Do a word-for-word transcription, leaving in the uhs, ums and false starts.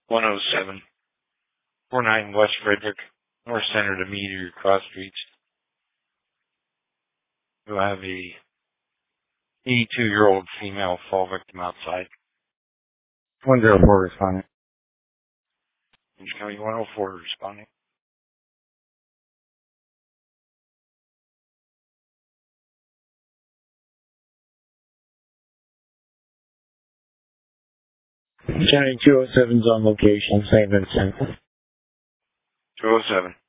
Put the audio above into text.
one oh seven, forty-nine West Frederick, North Center to Meteor Cross Streets. You'll have a eighty-two-year-old female fall victim outside. one oh four responding. Orange County one oh four responding. County two oh seven's on location, Saint Vincent. two oh seven.